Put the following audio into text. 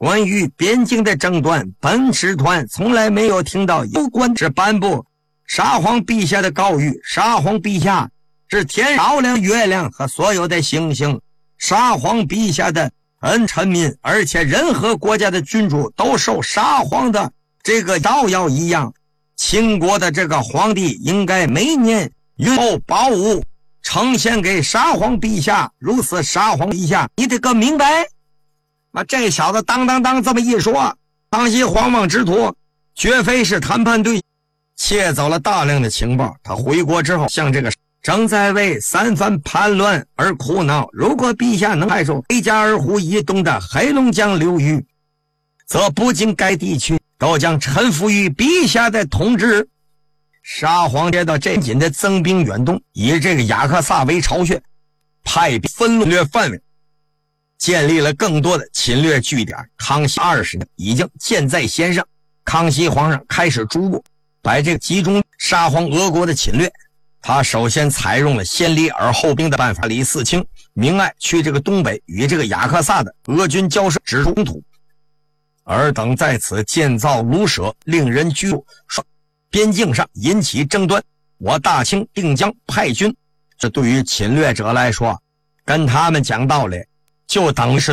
关于边境的争端，本师团从来没有听到有关之颁布。沙皇陛下的告谕，沙皇陛下是天照亮月亮和所有的星星，沙皇陛下的恩臣民，而且任何国家的君主都受沙皇的这个照耀一样。秦国的这个皇帝应该每年运购宝物呈现给沙皇陛下，如此沙皇陛下你得个明白。这小子当这么一说，康熙慌忙之徒绝非是谈判对象，窃走了大量的情报。他回国之后向这个正在为三藩叛乱而苦恼，如果陛下能派出北加尔湖以东的黑龙江流域，则不仅该地区都将臣服于陛下的统治。沙皇接到这紧的增兵远东，以这个雅克萨为巢穴，派兵分掠范围，建立了更多的侵略据点。康熙20年已经箭在弦上，康熙皇上开始逐步把这个集中沙皇俄国的侵略。他首先采用了先礼而后兵的办法，李嗣清明爱去这个东北与这个雅克萨的俄军交涉止冲突，尔等在此建造庐舍，令人居住，边境上引起争端。我大清定将派军，这对于侵略者来说，跟他们讲道理就等于是